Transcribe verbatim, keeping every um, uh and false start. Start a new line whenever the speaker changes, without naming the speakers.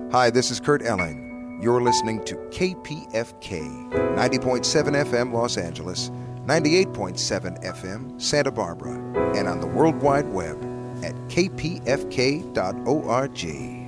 Hi, this is Kurt Elling. You're listening to K P F K, ninety point seven F M Los Angeles, ninety-eight point seven F M Santa Barbara, and on the World Wide Web at k p f k dot org.